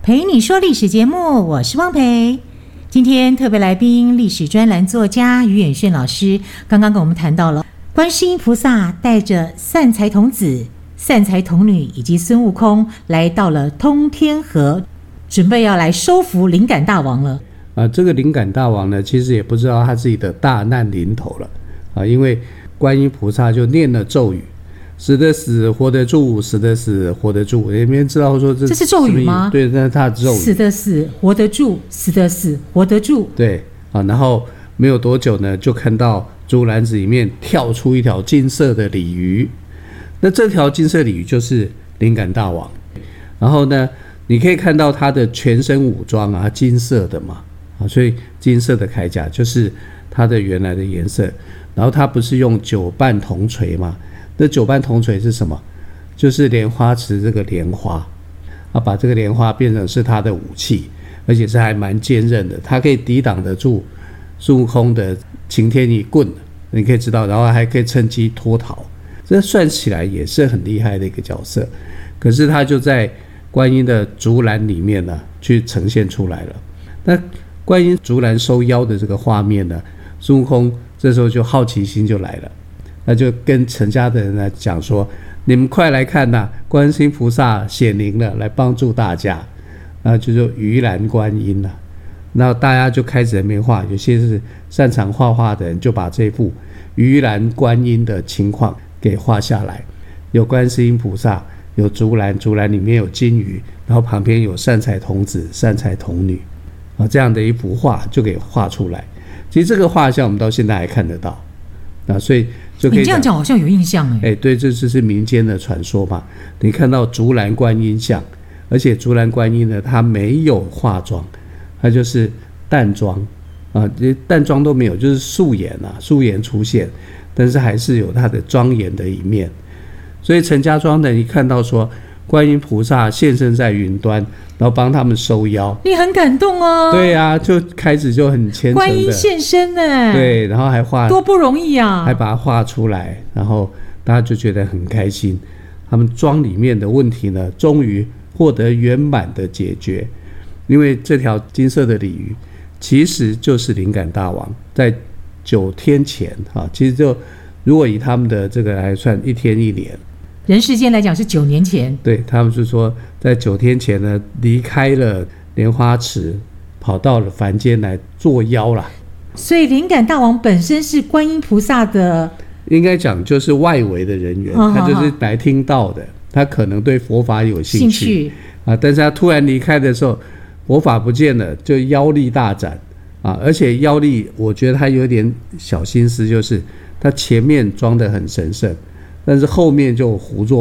陪你说历史节目，我是汪培。今天特别来宾历史专栏作家于远炫老师，刚刚跟我们谈到了观世音菩萨带着善财童子、善财童女以及孙悟空来到了通天河，准备要来收服灵感大王了。 这个灵感大王呢，其实也不知道他自己的大难临头了因为观音菩萨就念了咒语，死的死，活得住，死的死，活得住。你们知道说这是咒语吗？ 对，那是他的咒语。 死的死，活得住，死的死，活得住。 对然后没有多久呢，就看到竹篮子里面跳出一条金色的鲤鱼。那这条金色鲤鱼就是灵感大王。然后呢，你可以看到他的全身武装金色的嘛所以金色的铠甲就是它的原来的颜色。然后它不是用九瓣铜锤吗？那九瓣铜锤是什么？就是莲花池这个莲花把这个莲花变成是它的武器，而且是还蛮坚韧的，它可以抵挡得住孙悟空的擎天一棍，你可以知道，然后还可以趁机脱逃，这算起来也是很厉害的一个角色。可是它就在观音的竹篮里面呢去呈现出来了。那观音竹篮收妖的这个画面呢，孙悟空这时候就好奇心就来了，那就跟陈家的人来讲说，你们快来看观世音菩萨显灵了，来帮助大家。那就说鱼篮观音了。那大家就开始在那边画，有些是擅长画画的人就把这幅鱼篮观音的情况给画下来，有观世音菩萨，有竹篮，竹篮里面有金鱼，然后旁边有善财童子、善财童女这样的一幅画就给画出来。其实这个画像我们到现在还看得到所以就可以你这样讲好像有印象对，这就是民间的传说嘛。你看到竹篮观音像，而且竹篮观音呢，它没有化妆，它就是淡妆淡妆都没有，就是素颜素颜出现，但是还是有它的庄严的一面。所以陈家庄的一看到说观音菩萨现身在云端，然后帮他们收妖， 你很感动对就开始就很虔诚的观音现身对，然后还画多不容易还把它画出来，然后大家就觉得很开心。他们庄里面的问题呢，终于获得圆满的解决。因为这条金色的鲤鱼其实就是灵感大王在9天前其实就如果以他们的这个来算，1天1年， 人世间来讲是9年前。 对，他们是说在9天前呢离开了莲花池，跑到了凡间来做妖啦。 所以灵感大王本身是观音菩萨的， 应该讲就是外围的人员，他就是来听到的，他可能对佛法有兴趣但是他突然离开的时候，佛法不见了，就妖力大展而且妖力我觉得他有点小心思，就是他前面装得很神圣，但是后面就胡作